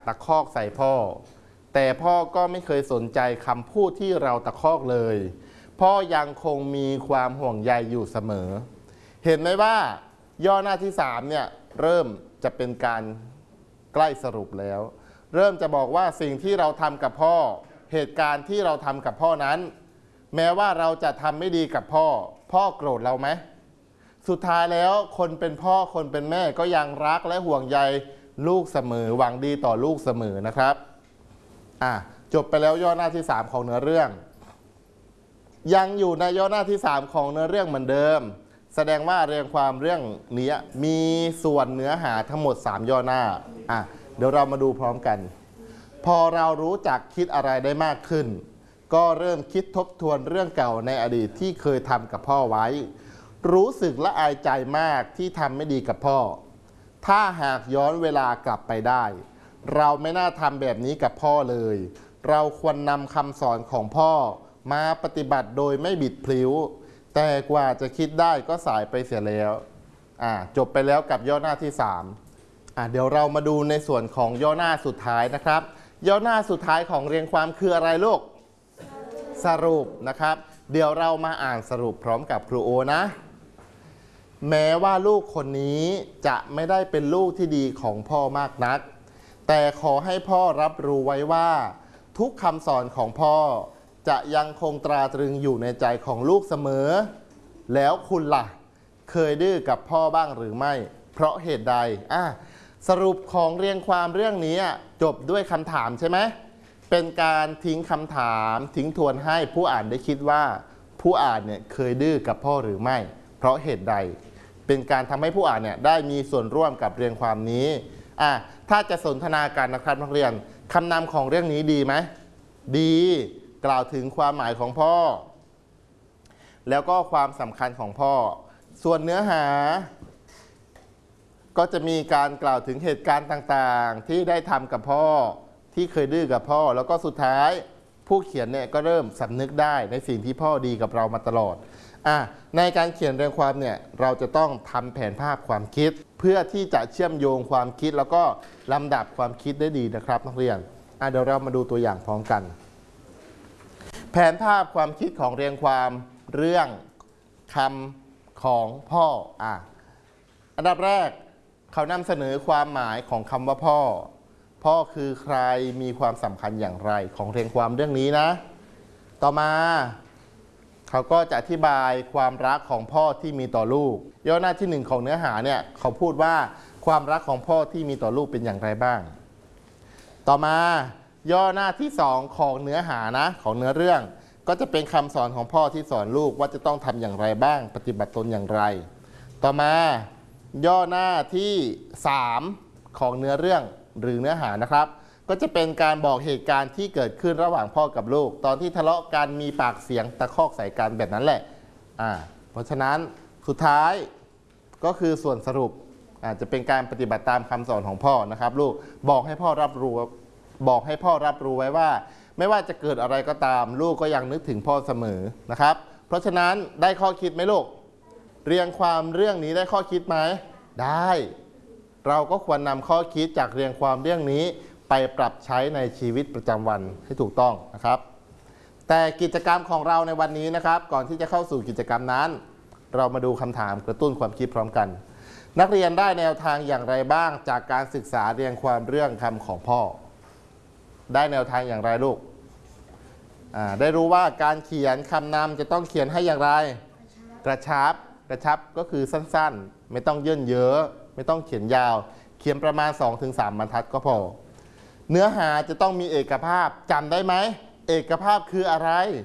ตะคอกใส่พ่อแต่พ่อก็ไม่เคยสนใจคำพูดที่เราตะคอกเลยพ่อยังคงมีความห่วงใยอยู่เสมอเห็นไหมว่าย่อหน้าที่3เนี่ยเริ่มจะเป็นการใกล้สรุปแล้วเริ่มจะบอกว่าสิ่งที่เราทำกับพ่อเหตุการณ์ที่เราทำกับพ่อนั้นแม้ว่าเราจะทำไม่ดีกับพ่อโกรธเราไหมสุดท้ายแล้วคนเป็นพ่อคนเป็นแม่ก็ยังรักและห่วงใยลูกเสมอหวังดีต่อลูกเสมอนะครับจบไปแล้วย่อหน้าที่3ของเนื้อเรื่องยังอยู่ในย่อหน้าที่3ของเนื้อเรื่องเหมือนเดิมแสดงว่าเรียงความเรื่องนี้มีส่วนเนื้อหาทั้งหมด3ย่อหน้าเดี๋ยวเรามาดูพร้อมกันพอเรารู้จักคิดอะไรได้มากขึ้นก็เริ่มคิดทบทวนเรื่องเก่าในอดีตที่เคยทำกับพ่อไว้รู้สึกละอายใจมากที่ทำไม่ดีกับพ่อถ้าหากย้อนเวลากลับไปได้เราไม่น่าทำแบบนี้กับพ่อเลยเราควรนำคำสอนของพ่อมาปฏิบัติโดยไม่บิดพลิ้วแต่กว่าจะคิดได้ก็สายไปเสียแล้วจบไปแล้วกับย่อหน้าที่3เดี๋ยวเรามาดูในส่วนของย่อหน้าสุดท้ายนะครับย่อหน้าสุดท้ายของเรียงความคืออะไรลูกสรุปนะครับเดี๋ยวเรามาอ่านสรุปพร้อมกับครูโอนะแม้ว่าลูกคนนี้จะไม่ได้เป็นลูกที่ดีของพ่อมากนักแต่ขอให้พ่อรับรู้ไว้ว่าทุกคำสอนของพ่อจะยังคงตราตรึงอยู่ในใจของลูกเสมอแล้วคุณล่ะเคยดื้อกับพ่อบ้างหรือไม่เพราะเหตุใดสรุปของเรียงความเรื่องนี้จบด้วยคำถามใช่ไหมเป็นการทิ้งคำถามทิ้งทวนให้ผู้อ่านได้คิดว่าผู้อ่านเนี่ยเคยดื้อกับพ่อหรือไม่เพราะเหตุใดเป็นการทำให้ผู้อ่านเนี่ยได้มีส่วนร่วมกับเรียงความนี้ถ้าจะสนทนากันนะครับนักเรียนคำนำของเรื่องนี้ดีไหมดีกล่าวถึงความหมายของพ่อแล้วก็ความสำคัญของพ่อส่วนเนื้อหาก็จะมีการกล่าวถึงเหตุการณ์ต่างๆที่ได้ทำกับพ่อที่เคยดื้อกับพ่อแล้วก็สุดท้ายผู้เขียนเนี่ยก็เริ่มสำนึกได้ในสิ่งที่พ่อดีกับเรามาตลอดในการเขียนเรียงความเนี่ยเราจะต้องทำแผนภาพความคิดเพื่อที่จะเชื่อมโยงความคิดแล้วก็ลำดับความคิดได้ดีนะครับนักเรียนเดี๋ยวเรามาดูตัวอย่างพร้อมกันแผนภาพความคิดของเรียงความเรื่องคำของพ่ออันดับแรกเขานำเสนอความหมายของคำว่าพ่อคือใครมีความสำคัญอย่างไรของเรียงความเรื่องนี้นะต่อมาเขาก็จะอธิบายความรักของพ่อที่มีต่อลูกย่อหน้าที่1ของเนื้อหาเนี่ยเขาพูดว่าความรักของพ่อที่มีต่อลูกเป็นอย่างไรบ้างต่อมาย่อหน้าที่2ของเนื้อหานะของเนื้อเรื่องก็จะเป็นคำสอนของพ่อที่สอนลูกว่าจะต้องทำอย่างไรบ้างปฏิบัติตนอย่างไรต่อมาย่อหน้าที่3ของเนื้อเรื่องหรือเนื้อหานะครับก็จะเป็นการบอกเหตุการณ์ที่เกิดขึ้นระหว่างพ่อกับลูกตอนที่ทะเลาะกันมีปากเสียงตะคอกใส่กันแบบนั้นแหละเพราะฉะนั้นสุดท้ายก็คือส่วนสรุปจะเป็นการปฏิบัติตามคำสอนของพ่อนะครับลูกบอกให้พ่อรับรู้ไว้ว่าไม่ว่าจะเกิดอะไรก็ตามลูกก็ยังนึกถึงพ่อเสมอนะครับเพราะฉะนั้นได้ข้อคิดไหมลูกเรียงความเรื่องนี้ได้ข้อคิดไหมได้เราก็ควรนำข้อคิดจากเรียงความเรื่องนี้ไปปรับใช้ในชีวิตประจำวันให้ถูกต้องนะครับแต่กิจกรรมของเราในวันนี้นะครับก่อนที่จะเข้าสู่กิจกรรมนั้นเรามาดูคำถามกระตุ้นความคิดพร้อมกันนักเรียนได้แนวทางอย่างไรบ้างจากการศึกษาเรียงความเรื่องคำของพ่อได้แนวทางอย่างไรลูกได้รู้ว่าการเขียนคำนำจะต้องเขียนให้อย่างไรกระชับก็คือสั้นๆไม่ต้องเยินเยอะไม่ต้องเขียนยาวเขียนประมาณ 2-3 บรรทัดก็พอเนื้อหาจะต้องมีเอกภาพจำได้ไหมเอกภาพคืออะไร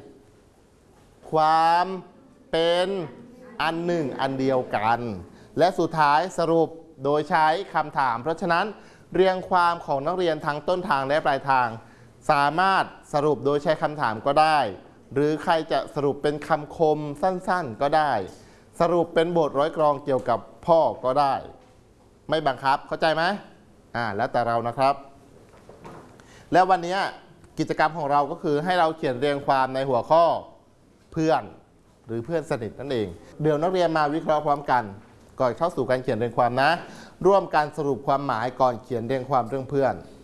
ความเป็นอันหนึ่งอันเดียวกันและสุดท้ายสรุปโดยใช้คำถามเพราะฉะนั้นเรียงความของนักเรียนทั้งต้นทางและปลายทางสามารถสรุปโดยใช้คำถามก็ได้หรือใครจะสรุปเป็นคำคมสั้นๆก็ได้สรุปเป็นบทร้อยกลองเกี่ยวกับพ่อก็ได้ไม่บังคับเข้าใจไหมแล้วแต่เรานะครับแล้ววันนี้กิจกรรมของเราก็คือให้เราเขียนเรียงความในหัวข้อเพื่อนหรือเพื่อนสนิทนั่นเองเดี๋ยวนักเรียนมาวิเคราะห์พร้อมกันก่อนเข้าสู่การเขียนเรียงความนะร่วมกันสรุปความหมายก่อนเขียนเรียงความเรื่องเพื่อน